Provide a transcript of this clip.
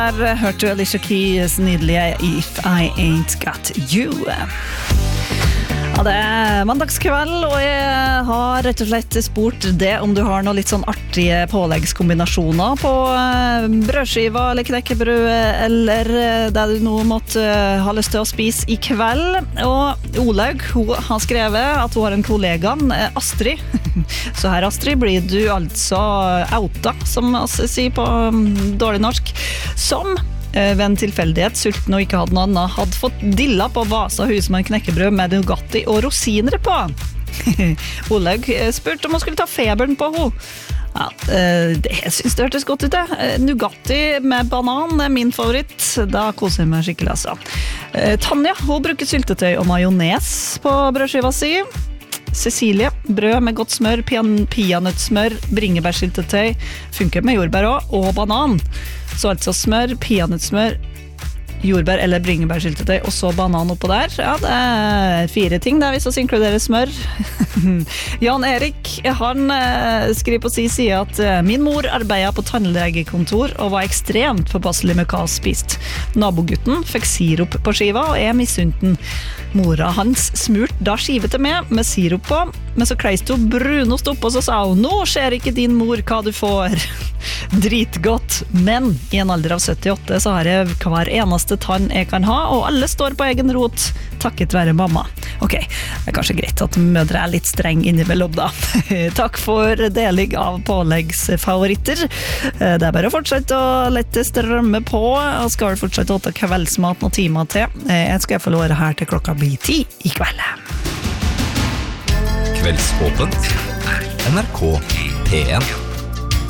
Her hørte du Alicia Keys nydelige If I Ain't Got You. Ja, det mandagskveld, og jeg har rett og slett spurt det om du har noe litt sånn artige påleggskombinasjoner på brødskiva eller knekkebrød, eller det du nå måtte ha lyst til å spise i kveld. Og Olaug, hun har skrevet at hun har en kollega, Astrid. Så her, Astrid, blir du altså outa, som vi sier på dårlig norsk, som ved en tilfeldighet, sulten og ikke hadde noe annet, hadde fått dilla på Vasa hus med en knekkebrød med Nugatti og rosiner på. Olaug spurte om hun skulle ta feberen på henne. Ja, jeg synes det hørtes godt ut det. Nugatti med banan er min favoritt. Da koser jeg meg skikkelig, altså. Tanja, hun bruker syltetøy og majones på brødskiva si. Cecilie, brød med godt smør, peanøttsmør, bringebærsyltetøy, funker med jordbær også, og banan. Så altså smør, peanøttsmør, jordbær eller bringebærsyltetøy, og så banan oppå der. Ja, det er 4 ting der, hvis vi inkluderer smør. Jan Erik, han skriver på sin side at min mor arbeidet på tannlegekontor og var ekstremt påpasselig med hva hun spiste. Nabogutten fikk sirup på skiva, og jeg misunte den. Mora hans smurt da skive til meg med sirup på, men så kleist hun brunost opp, og så sa hun, nå ser ikke din mor hva du får. Dritgodt, men i en alder av 78 så har jeg hver eneste tann jeg kan ha, og alle står på egen rot, takket være mamma. Ok, det er kanskje greit at mødre er litt streng innimellom da. Takk for deling av påleggsfavoritter. Det er bare å fortsette å lette strømme på, og skal du fortsette å ta kveldsmat noen timer til. Jeg skal få låre her til klokka blir 10 i kveld. Kveldsåpent NRK P1